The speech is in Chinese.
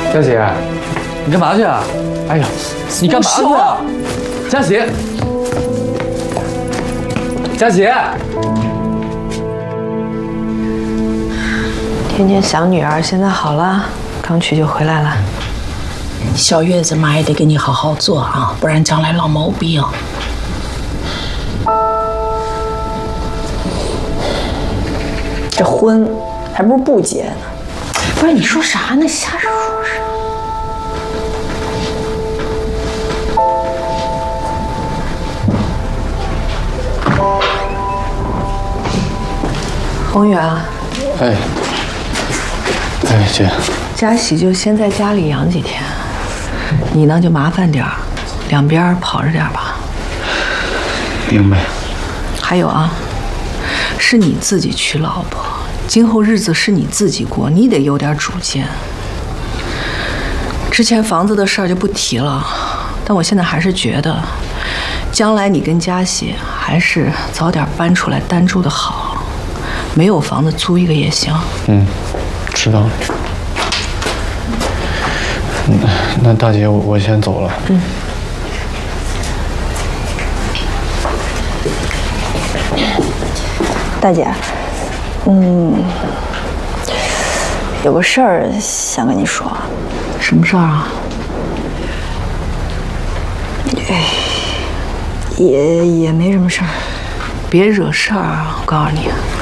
佳琪，你干嘛去啊？哎呀，你干嘛去啊？佳琪，佳琪， 天天想女儿，现在好了，刚去就回来了。 小月子妈也得给你好好做啊，不然将来落毛病。 这婚还不如不结呢。 不是你说啥呢？瞎说啥？宏远啊， 哎，姐， 佳喜就先在家里养几天，你呢就麻烦点儿，两边跑着点吧。 明白。 还有啊，是你自己娶老婆，今后日子是你自己过，你得有点主见。之前房子的事儿就不提了，但我现在还是觉得，将来你跟佳喜还是早点搬出来单住的好。没有房子租一个也行。 知道了。那大姐，我先走了。 大姐，有个事儿想跟你说。 什么事儿啊？ 也没什么事儿。 别惹事儿啊！我告诉你。